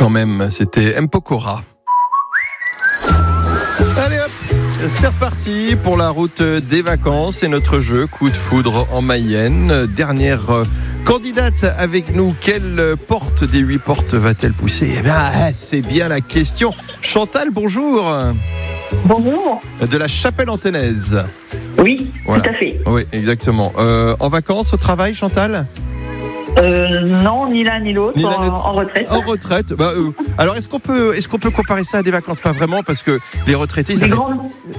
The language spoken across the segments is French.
quand même, c'était M. Pokora. Allez hop, c'est reparti pour la route des vacances et notre jeu Coup de foudre en Mayenne. Dernière candidate avec nous, quelle porte des 8 portes va-t-elle pousser ? Eh bien, c'est bien la question. Chantal, bonjour. Bonjour. De la Chapelle-Anthenaise. Oui, Voilà. tout à fait. Oui, exactement. En vacances, au travail, Chantal ? Non, ni l'un ni l'autre, en retraite. En retraite. Alors, est-ce qu'on peut comparer ça à des vacances ? Pas vraiment, parce que les retraités, Des grandes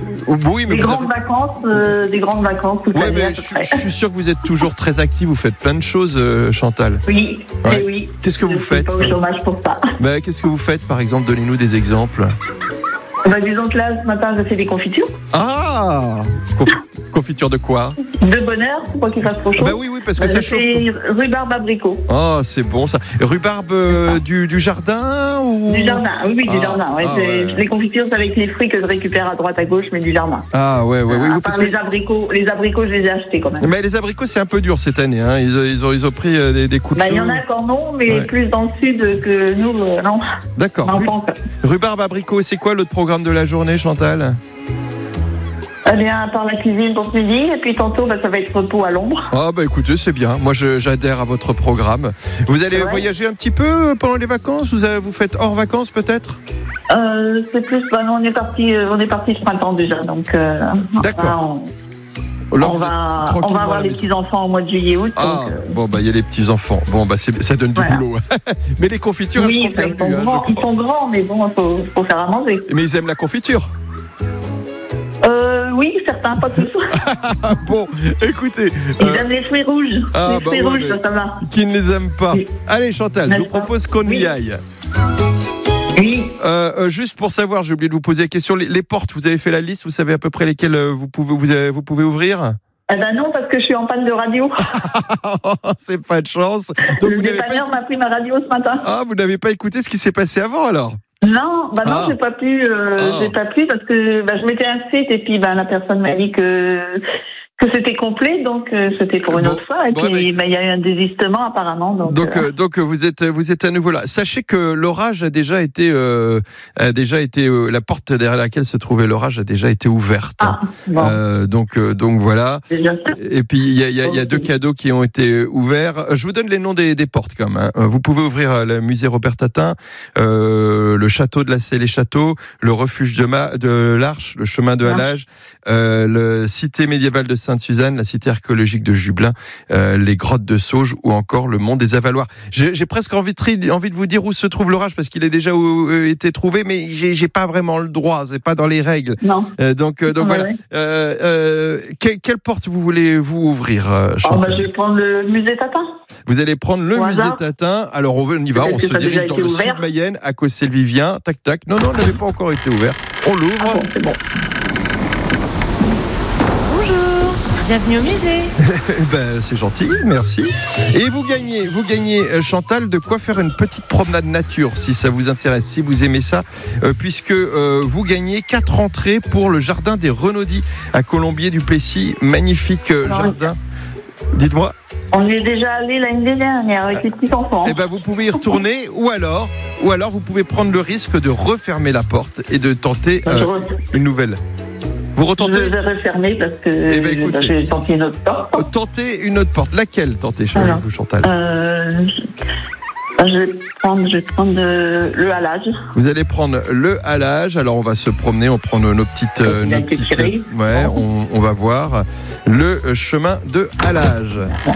vacances toute l'année à peu près. Je suis sûr que vous êtes toujours très active. Vous faites plein de choses, Chantal. Oui, Ouais. et oui. Qu'est-ce que vous faites ? Je suis pas au chômage pour ça. Qu'est-ce que vous faites, par exemple ? Donnez-nous des exemples. Disons que là, ce matin, je fais des confitures. Ah, confiture de quoi ? De bonheur, pour pas qu'il fasse trop chaud. Oui, parce que ça chauffe. C'est rhubarbe abricot. Oh, c'est bon ça. Rhubarbe du jardin ou... Du jardin, oui, du jardin. Ouais, ouais. Les confitures, c'est avec les fruits que je récupère à droite, à gauche, mais du jardin. Ah, ouais. Parce que... les abricots, je les ai achetés quand même. Mais les abricots, c'est un peu dur cette année. Hein. Ils ont pris des coups de chaud. Il y en a encore non, mais plus dans le sud que nous, non. D'accord. Rhubarbe abricot, c'est quoi l'autre programme de la journée, Chantal ? Eh bien, par la cuisine pour ce midi, et puis tantôt, ça va être repos à l'ombre. Ah, écoutez, c'est bien. Moi, j'adhère à votre programme. Vous allez voyager un petit peu pendant les vacances ? Vous faites hors vacances, peut-être ? C'est plus, non, on est parti ce printemps déjà, donc. D'accord. On va avoir les petits-enfants au mois de juillet-août. Ah, il y a les petits-enfants. Ça donne du boulot. Mais les confitures, elles sont perdues. Ils sont grands, mais bon, faut faire à manger. Mais ils aiment la confiture ? Oui, certains, pas tous. Bon, écoutez. Ils aiment les fruits rouges. Les fruits rouges, ça va. Qui ne les aime pas ? Oui. Allez, Chantal, je vous propose qu'on y aille. Oui. Juste pour savoir, j'ai oublié de vous poser la question. Les portes, vous avez fait la liste, vous savez à peu près lesquelles vous pouvez ouvrir ? Non, parce que je suis en panne de radio. C'est pas de chance. Donc, le dépanneur m'a pris ma radio ce matin. Ah, vous n'avez pas écouté ce qui s'est passé avant alors ? Non, j'ai pas pu parce que je m'étais inscrite et puis la personne m'a dit que c'était complet, donc c'était pour une autre fois. Et puis il y a eu un désistement apparemment. Donc vous êtes à nouveau là. Sachez que l'orage a déjà été la porte derrière laquelle se trouvait l'orage a déjà été ouverte. Donc voilà. Et puis il y a 2 cadeaux qui ont été ouverts. Je vous donne les noms des portes quand même. Vous pouvez ouvrir le musée Robert Tatin, le château de la Celle et Château, le refuge de l'Arche, le chemin de Halage, le cité médiévale de Sainte-Suzanne, la cité archéologique de Jublin, les grottes de Sauge ou encore le mont des Avaloirs. J'ai presque envie de vous dire où se trouve l'orage parce qu'il a déjà été trouvé, mais j'ai pas vraiment le droit, c'est pas dans les règles. Non. Donc voilà. Quelle porte vous voulez-vous ouvrir, Chantal ? Je vais prendre le musée Tatin. Vous allez prendre le musée Tatin. Alors on y va, on se dirige dans le sud Mayenne, à Cossé-le-Vivien. Tac tac. Non, il n'avait pas encore été ouvert. On l'ouvre. C'est bon. Bonjour, bienvenue au musée. C'est gentil, merci. Et vous gagnez, Chantal, de quoi faire une petite promenade nature, si ça vous intéresse, si vous aimez ça, puisque vous gagnez 4 entrées pour le jardin des Renaudis à Colombier-du-Plessis. Magnifique jardin. Dites-moi. On y est déjà allé l'année dernière avec les petits-enfants. Vous pouvez y retourner ou alors vous pouvez prendre le risque de refermer la porte et de tenter une nouvelle. Vous retentez ? Je vais refermer parce que je vais tenter une autre porte. Tentez une autre porte. Laquelle tentez, vous, Chantal ? Je vais prendre le halage. Vous allez prendre le halage. Alors on va se promener, on prend nos petites. On va voir le chemin de halage.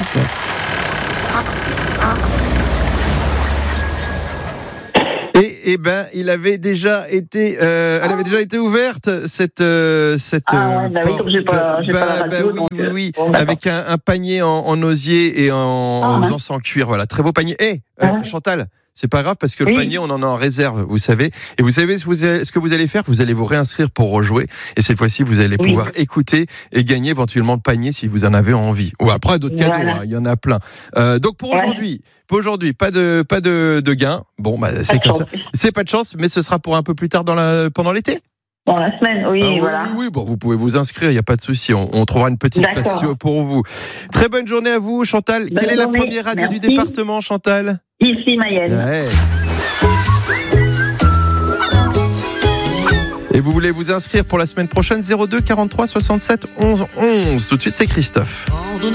Et elle avait déjà été ouverte cette. J'ai pas la radio. Oui, avec un panier en osier et en faisant en cuir. Voilà, très beau panier. Chantal. C'est pas grave parce que le panier, on en a en réserve, vous savez. Et vous savez ce que vous allez faire ? Vous allez vous réinscrire pour rejouer. Et cette fois-ci, vous allez pouvoir écouter et gagner éventuellement le panier si vous en avez envie. Ou après, d'autres cadeaux, il y en a plein. Donc pour aujourd'hui, pas de gain. Bon, c'est comme ça. C'est pas de chance, mais ce sera pour un peu plus tard pendant l'été. Dans la semaine, voilà. Oui, vous pouvez vous inscrire, il n'y a pas de souci. On trouvera une petite place pour vous. Très bonne journée à vous, Chantal. Quelle est la première radio du département, Chantal ? Ici, Mayenne. Et vous voulez vous inscrire pour la semaine prochaine, 02 43 67 11 11. Tout de suite, c'est Christophe.